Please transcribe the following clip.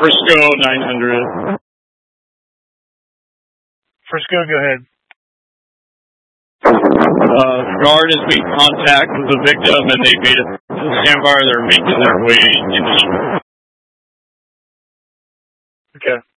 Frisco 900. Frisco, go ahead. Guard has made contact with the victim and they made a stand by. They're making their way into. Okay.